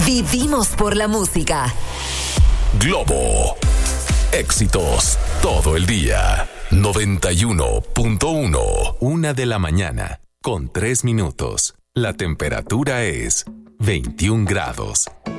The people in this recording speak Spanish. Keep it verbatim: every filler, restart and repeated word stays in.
Vivimos por la música. Globo. Éxitos todo el día. noventa y uno punto uno. Una de la mañana, con tres minutos. La temperatura es veintiún grados.